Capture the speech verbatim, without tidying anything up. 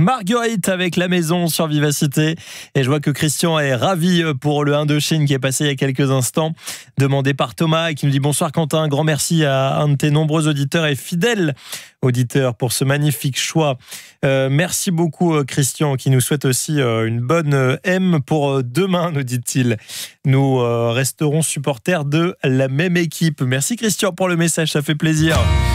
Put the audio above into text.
Marguerite avec La Maison sur Vivacité. Et je vois que Christian est ravi pour le Indochine qui est passé il y a quelques instants, demandé par Thomas et qui nous dit bonsoir Quentin, grand merci à un de tes nombreux auditeurs et fidèles auditeurs pour ce magnifique choix. Euh, merci beaucoup Christian qui nous souhaite aussi euh, une bonne M pour demain, nous dit-il. Nous euh, resterons supporters de la même équipe. Merci Christian pour le message, ça fait plaisir.